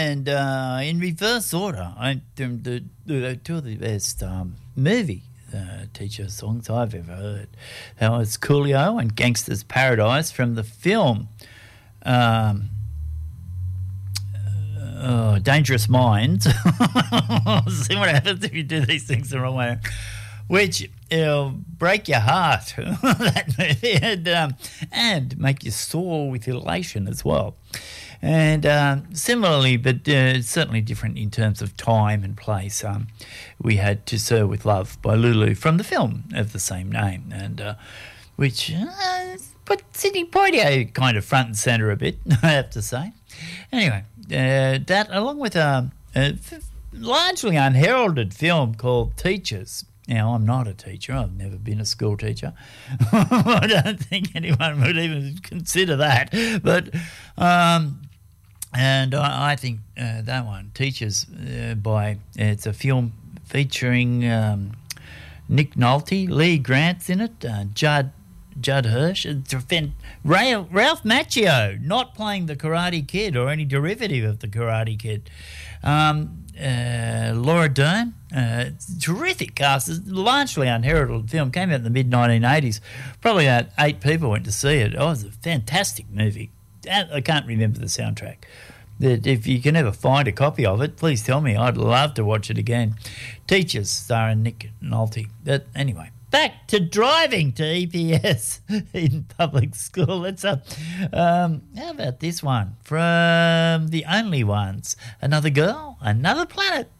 And in reverse order, the two of the best movie teacher songs I've ever heard. That was Coolio and Gangster's Paradise from the film Dangerous Minds. See what happens if you do these things the wrong way. Which it'll break your heart, that movie, and make you soar with elation as well. And similarly, but certainly different in terms of time and place, we had To Sir With Love by Lulu from the film of the same name, and which put Sidney Poitier kind of front and centre a bit, I have to say. Anyway, that along with a largely unheralded film called Teachers. Now, I'm not a teacher. I've never been a school teacher. I don't think anyone would even consider that. But and I think that one, Teachers, it's a film featuring Nick Nolte, Lee Grant's in it, Judd Hirsch, Ralph Macchio, not playing the Karate Kid or any derivative of the Karate Kid. Laura Dern, terrific cast. It's a largely unheralded film. Came out in the mid-1980s. Probably about 8 people went to see it. Oh, it was a fantastic movie. I can't remember the soundtrack. If you can ever find a copy of it, please tell me. I'd love to watch it again. Teachers, starring Nick Nolte. But anyway, back to driving to EPS in public school. Let's how about this one from The Only Ones? Another Girl, Another Planet.